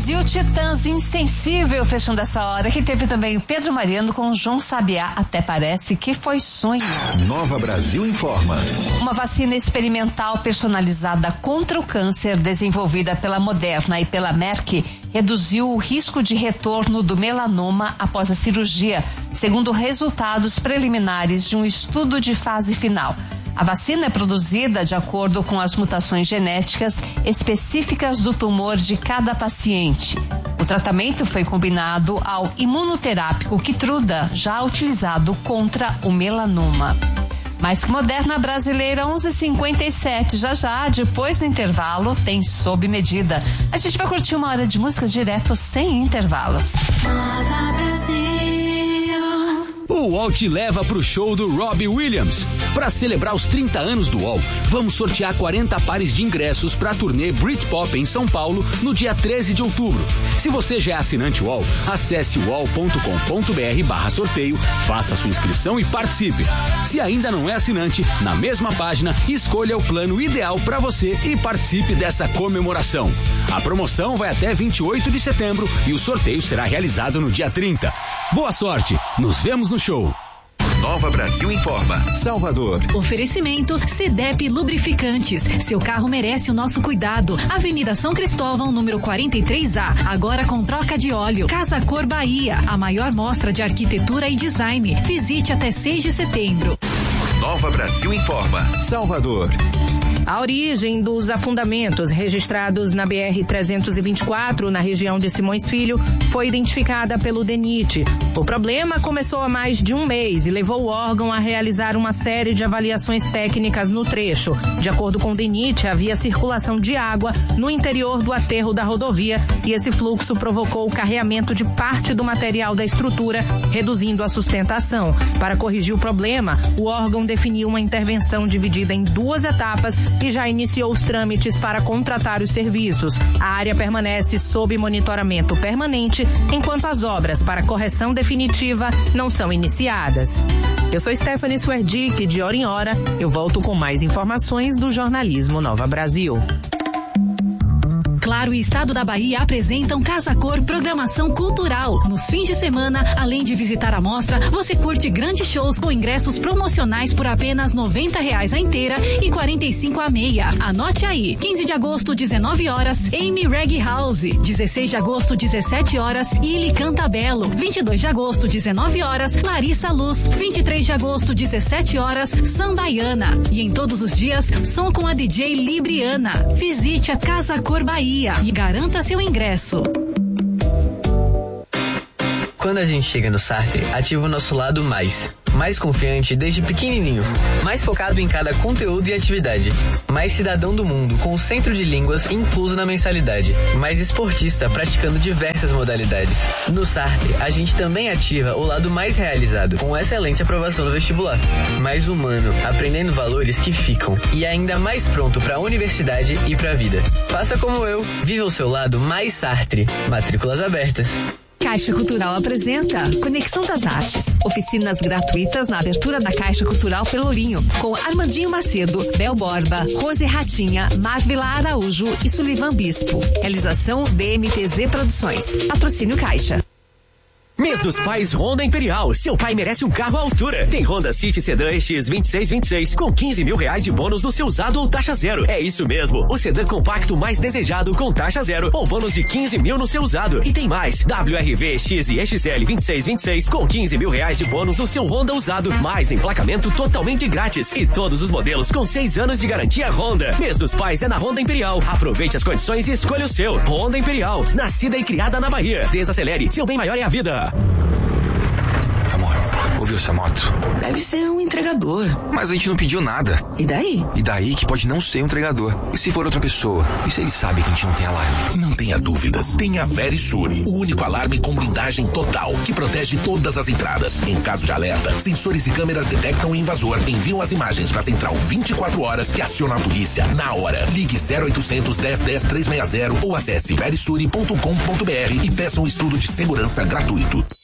Brasil, Titãs, Insensível, fechando essa hora. Que teve também o Pedro Mariano com o João Sabiá, Até Parece Que Foi Sonho. Nova Brasil informa. Uma vacina experimental personalizada contra o câncer, desenvolvida pela Moderna e pela Merck, reduziu o risco de retorno do melanoma após a cirurgia, segundo resultados preliminares de um estudo de fase final. A vacina é produzida de acordo com as mutações genéticas específicas do tumor de cada paciente. O tratamento foi combinado ao imunoterápico Keytruda, já utilizado contra o melanoma. Mais que Moderna brasileira, 11h57. Já, depois do intervalo, tem Sob Medida. A gente vai curtir uma hora de música direto, sem intervalos. Nova Brasil. O UOL te leva pro show do Robbie Williams. Para celebrar os 30 anos do UOL, vamos sortear 40 pares de ingressos para a turnê Britpop em São Paulo no dia 13 de outubro. Se você já é assinante UOL, acesse uol.com.br/sorteio, faça sua inscrição e participe. Se ainda não é assinante, na mesma página, escolha o plano ideal para você e participe dessa comemoração. A promoção vai até 28 de setembro e o sorteio será realizado no dia 30. Boa sorte! Nos vemos no show. Nova Brasil informa. Salvador. Oferecimento CDEP Lubrificantes. Seu carro merece o nosso cuidado. Avenida São Cristóvão, número 43A. Agora com troca de óleo. Casa Cor Bahia. A maior mostra de arquitetura e design. Visite até 6 de setembro. Nova Brasil informa. Salvador. A origem dos afundamentos registrados na BR-324, na região de Simões Filho, foi identificada pelo DENIT. O problema começou há mais de um mês e levou o órgão a realizar uma série de avaliações técnicas no trecho. De acordo com o DENIT, havia circulação de água no interior do aterro da rodovia e esse fluxo provocou o carreamento de parte do material da estrutura, reduzindo a sustentação. Para corrigir o problema, o órgão definiu uma intervenção dividida em 2 etapas e já iniciou os trâmites para contratar os serviços. A área permanece sob monitoramento permanente, enquanto as obras para correção definitiva não são iniciadas. Eu sou Stephanie Swerdick, de hora em hora eu volto com mais informações do jornalismo Nova Brasil. Claro e Estado da Bahia apresentam Casa Cor Programação Cultural. Nos fins de semana, além de visitar a mostra, você curte grandes shows com ingressos promocionais por apenas R$90 a inteira e R$45 a meia. Anote aí. 15 de agosto, 19 horas, Amy Reggae House. 16 de agosto, 17 horas, Ili Cantabelo. 22 de agosto, 19 horas, Larissa Luz. 23 de agosto, 17 horas, Sambaiana. E em todos os dias, som com a DJ Libriana. Visite a Casa Cor Bahia e garanta seu ingresso. Quando a gente chega no Sartre, ativa o nosso lado mais confiante desde pequenininho, mais focado em cada conteúdo e atividade, mais cidadão do mundo com o centro de línguas incluso na mensalidade, mais esportista praticando diversas modalidades. No Sartre, a gente também ativa o lado mais realizado, com excelente aprovação no vestibular, mais humano, aprendendo valores que ficam e ainda mais pronto para a universidade e para a vida. Faça como eu, viva o seu lado mais Sartre. Matrículas abertas. Caixa Cultural apresenta Conexão das Artes. Oficinas gratuitas na abertura da Caixa Cultural Pelourinho, com Armandinho Macedo, Bel Borba, Rose Ratinha, Marvila Araújo e Sullivan Bispo. Realização BMTZ Produções. Patrocínio Caixa. Mês dos Pais Honda Imperial. Seu pai merece um carro à altura. Tem Honda City Sedan X2626 com R$15 mil de bônus no seu usado ou taxa zero. É isso mesmo. O sedã compacto mais desejado com taxa zero ou bônus de R$15 mil no seu usado. E tem mais. WRV X e XL 2626 com R$15 mil de bônus no seu Honda usado. Mais emplacamento totalmente grátis. E todos os modelos com 6 anos de garantia Honda. Mês dos Pais é na Honda Imperial. Aproveite as condições e escolha o seu. Honda Imperial. Nascida e criada na Bahia. Desacelere. Seu bem maior é a vida. Amor, ouviu essa moto? Deve ser um entregador. Mas a gente não pediu nada. E daí? E daí que pode não ser um entregador. E se for outra pessoa? E se ele sabe que a gente não tem alarme? Não tenha dúvidas. Tenha a Verisure, o único alarme com blindagem total, que protege todas as entradas. Em caso de alerta, sensores e câmeras detectam o invasor, enviam as imagens para a central 24 horas que aciona a polícia na hora. Ligue 0800 10 10 360 ou acesse verisure.com.br e peça um estudo de segurança gratuito.